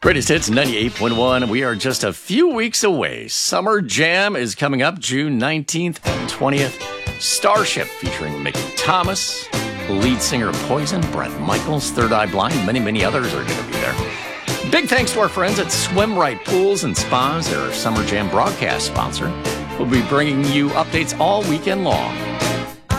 Greatest Hits 98.1. We are just a few weeks away. Summer Jam is coming up June 19th and 20th. Starship featuring Mickey Thomas, lead singer of Poison, Bret Michaels, Third Eye Blind, many others are going to be there. Big thanks to our friends at Swim Right Pools and Spas, their Summer Jam broadcast sponsor. We'll be bringing you updates all weekend long.